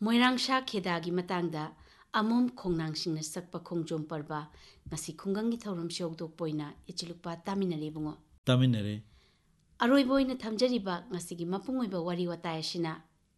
मोइरांगशा खेदागी मतंगदा अमुम खोंगनांगसिंगना सकपा खोंजोम Parba ngasi khungangi thauram shogdok poina ichilukpa taminare bungo taminare aroiboina thamjariba ngasigi mapungoiba wari watai ashina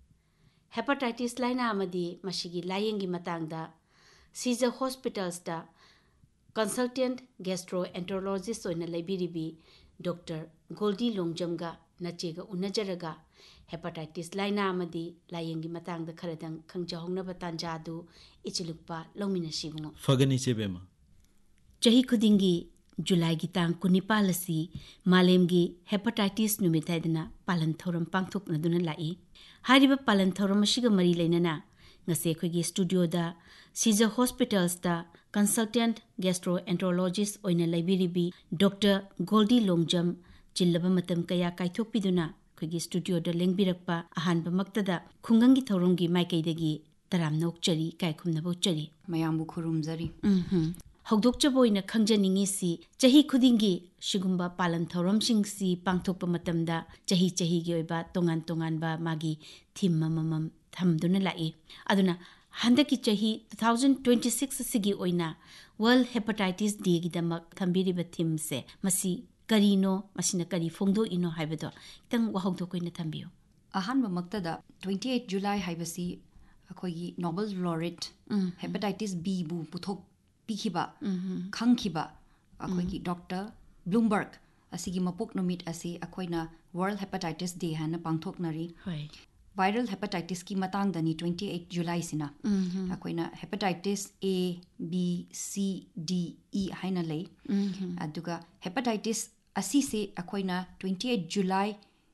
hepatitis laina amadi mashigi layengi matangda Caesar hospitals da consultant gastroenterologist oina laibiribi Dr. Goldie Longjamga nachega unajaraga hepatitis laina amadi layengi matangda kharadang khangjahongnaba tanjadu ichilukpa longmina sibungo fagani chebema Chahi khudingi July gi tang kunipal asi malemgi hepatitis numitaidana palan thoram pangthokna duna lai hariba palan thoram asiga mari leinana ngase khogi studio da Caesar hospitals da consultant gastroenterologist oina laibiribi Dr. Goldie Longjam chillaba matam kaya kaithokpiduna khogi studio da lengbirakpa ahanba maktada khungangi thoromgi maikaidagi taram nokchari kaikhumna bochari mayambu khurumjari Hogdokchaboina khangjaningi si chahi khudingi shigumba palan thoramsing si pangthokpa matamda chahi gi oiba tongan ba magi thim mamam thamduna lai aduna handaki chahi 2026 sigi oina World Hepatitis Day gi damak thambiriba thim se masi karino masina kari phongdo ino haibado tang wahogdokoina thambiyo ahanba maktada 28 July haibasi akogi Nobel laureate hepatitis B bu puthok pikiba khangkiba akoigi Dr. Bloomberg asigi mapok nomit asi akoina World Hepatitis Day hana pangthoknari viral hepatitis ki matang dani 28 July sina akoina hepatitis A B C D E haina lei aduga hepatitis asi se akoina 28 July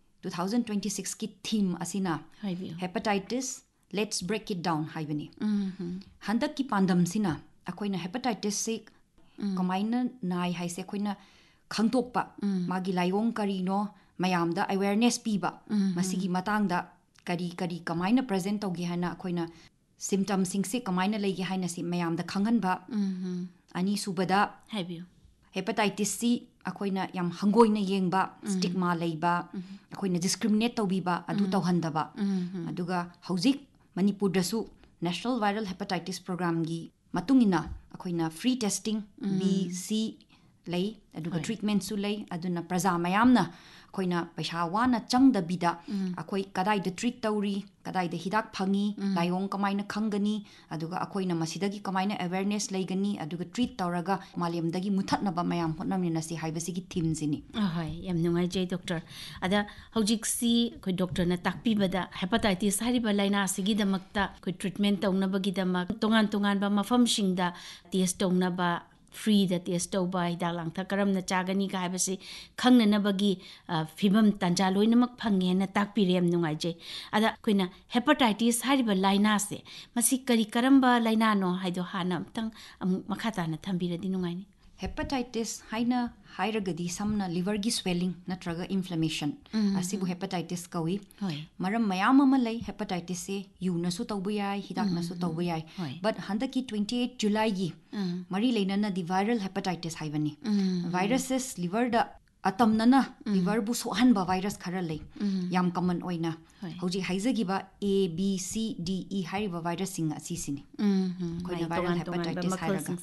2026 ki theme asina hepatitis let's break it down haibani handak ki pandam sina akoina hepatitis se kamaina nai haise akoina khangtokpa magi layong karino mayamda awareness piba masigi matangda kari kamaina present togi hana akoina symptoms sing se kamaina legi haina si mayamda khanghanba ani subada haibiyo hepatitis C akoina yam hangoina yengba stigma leiba akoina discriminate tobiba adu tawhandaba aduga hauzik manipur dasu national viral hepatitis program gi matungina akoina free testing B C lei aduga treatment su lei aduna praja mayamna akoina paisa wana changda bida akoi kadai de treat tauri kadai de hidak phangi layong kamaina khangani aduga akoina masidagi kamaina awareness leigani aduga treat tauraga malemdagi muthatnaba mayam hotnamina si haibasigi theme sini ahai yam nungai jai doctor ada hojik si koi doctor na takpi bada hepatitis hariba laina sigi damakta koi treatment taunabagi damak tongan ba mafam singda test taunaba free da test tauba hidalang tha karamna chagani ka habasi khangna bagi fibam tanja loinamak phange na takpirem nungai je ada koina hepatitis hariba laina se masi kari karamba laina no haido hana tang makhata na thambira di nungai ni hepatitis haina hairagadi samna liver gi swelling natraga inflammation asibu hepatitis kawi maram mayam ama lei hepatitis se yu na su tawbuyai hidak na su tawbuyai but handaki 28 July gi mari leina na di viral hepatitis haibani viruses liver da atamnana liver bu sohan ba virus khara lei yam common oina hoji haizagi ba A B C D E hariba virus sing asi sini koina viral hepatitis hairaga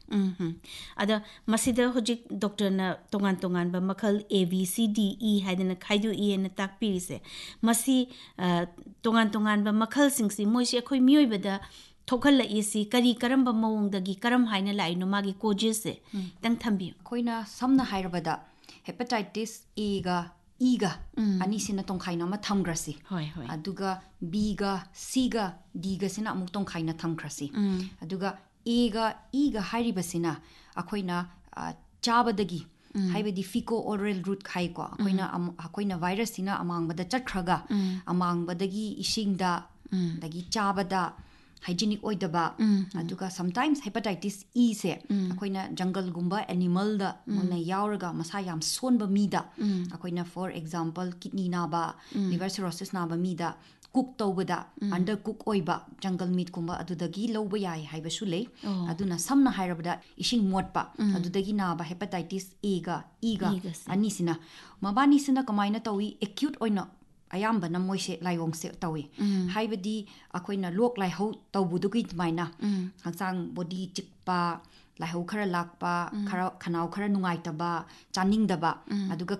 ada masida hoji doctor na tongan ba makhal A B C D E haidana khaidu E na takpiri se masi tongan ba makhal sing si moi se khoi mioi bada thokhal isi kari karamba mawong dagi karam haina lai no magi causes se tang thambi koina samna hairabada hepatitis A ga E ga ani sina tongkhaina ma thamgrasi aduga B ga C ga D ga sina amuk tongkhaina thamgrasi aduga A ga E ga hairiba sina akoina chabadagi haibadi fico oral route khai ko akoina virus sina amangbada chakhraga amangbadagi isingda dagi chabada hygienic oidaba aduga sometimes hepatitis E se akoina jungle gumba animal da mona yauraga masa yam sonba mida akoina for example kidney na ba liver cirrhosis na ba mida cook tawbada under cook oiba jungle meat kumba adudagi loba yai haiba su le aduna samna hairabada ising motpa adudagi na ba hepatitis A ga E ga ani sina mabani sina kamaina tawi acute oina ꯑꯌꯥꯝꯕꯅ ꯃꯣꯏꯁꯦ ꯂꯥꯏꯑꯣꯡꯁꯦ ꯇꯧꯏ ꯍꯥꯏꯕꯗꯤ ꯑꯩꯈꯣꯏꯅ ꯂꯣꯛ ꯂꯥꯏꯍꯧ ꯇꯧꯕꯗꯨꯒꯤ ꯑꯗꯨꯃꯥꯏꯅ ꯍꯛꯆꯥꯡ body ꯆꯤꯛꯄ ꯂꯥꯏꯍꯧ ꯈꯔ ꯂꯥꯛꯄ ꯈꯔ ꯈꯅꯥꯎ ꯈꯔ ꯅꯨꯡꯉꯥꯏꯇꯕ ꯆꯥꯅꯤꯡꯗꯕ ꯑꯗꯨꯒ